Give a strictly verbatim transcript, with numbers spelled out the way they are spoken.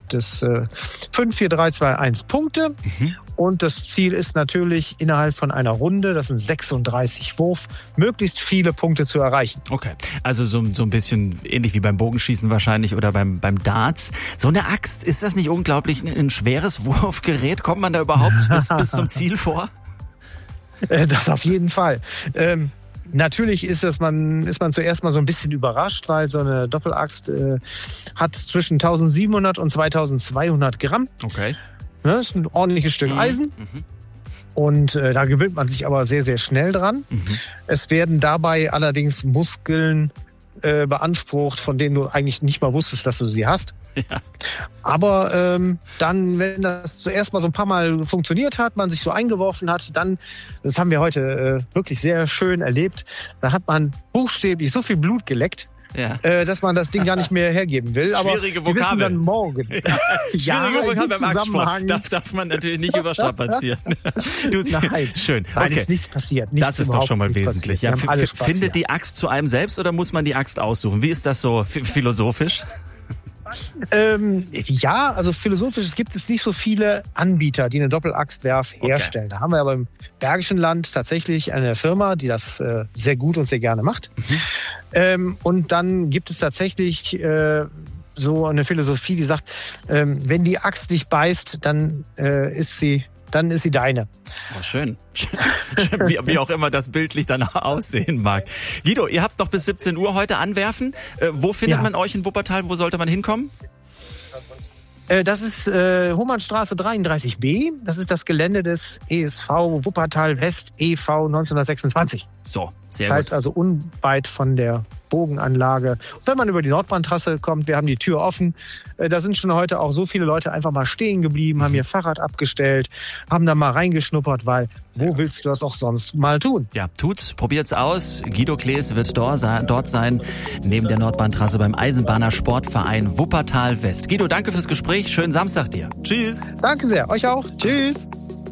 gibt es äh, fünf, vier, drei, zwei, eins Punkte. Mhm. Und das Ziel ist natürlich, innerhalb von einer Runde, das sind sechsunddreißig Wurf, möglichst viele Punkte zu erreichen. Okay, also so, so ein bisschen ähnlich wie beim Bogenschießen wahrscheinlich oder beim, beim Darts. So eine Axt, ist das nicht unglaublich ein, ein schweres Wurfgerät? Kommt man da überhaupt bis, bis zum Ziel vor? Das auf jeden Fall. Ähm, Natürlich ist das man ist man zuerst mal so ein bisschen überrascht, weil so eine Doppelaxt äh, hat zwischen eintausendsiebenhundert und zweitausendzweihundert Gramm. Okay. Das ist ein ordentliches Stück mhm. Eisen. Mhm. Und äh, da gewöhnt man sich aber sehr, sehr schnell dran. Mhm. Es werden dabei allerdings Muskeln äh, beansprucht, von denen du eigentlich nicht mal wusstest, dass du sie hast. Ja. Aber ähm, dann, wenn das zuerst mal so ein paar Mal funktioniert hat, man sich so eingeworfen hat, dann, das haben wir heute äh, wirklich sehr schön erlebt, da hat man buchstäblich so viel Blut geleckt, ja. äh, dass man das Ding gar nicht mehr hergeben will. Schwierige Aber wir wissen dann morgen. Ja. Schwierige ja, Vokabel beim Axtsport. Das darf man natürlich nicht überstrapazieren. Du, Nein, schön. Okay. Nein, ist nichts passiert. Nichts das ist doch schon mal wesentlich. Ja, f- findet die Axt zu einem selbst oder muss man die Axt aussuchen? Wie ist das so f- philosophisch? Ähm, ja, also philosophisch, es gibt es nicht so viele Anbieter, die eine Doppelaxtwerf herstellen. Okay. Da haben wir aber im Bergischen Land tatsächlich eine Firma, die das äh, sehr gut und sehr gerne macht. Mhm. Ähm, und dann gibt es tatsächlich äh, so eine Philosophie, die sagt, ähm, wenn die Axt dich beißt, dann äh, ist sie dann ist sie deine. Oh, schön. wie, wie auch immer das bildlich dann aussehen mag. Guido, ihr habt noch bis siebzehn Uhr heute anwerfen. Äh, wo findet ja. man euch in Wuppertal? Wo sollte man hinkommen? Äh, das ist äh, Homannstraße dreiunddreißig b. Das ist das Gelände des E S V Wuppertal West e V neunzehnhundertsechsundzwanzig. So, sehr Das heißt gut. also unweit von der Bogenanlage. Und wenn man über die Nordbahntrasse kommt, wir haben die Tür offen. Äh, da sind schon heute auch so viele Leute einfach mal stehen geblieben, haben ihr Fahrrad abgestellt, haben da mal reingeschnuppert, weil wo willst du das auch sonst mal tun? Ja, tut's, probiert's aus. Guido Klees wird dort sein, neben der Nordbahntrasse beim Eisenbahner Sportverein Wuppertal West. Guido, danke fürs Gespräch. Schönen Samstag dir. Tschüss. Danke sehr. Euch auch. Tschüss.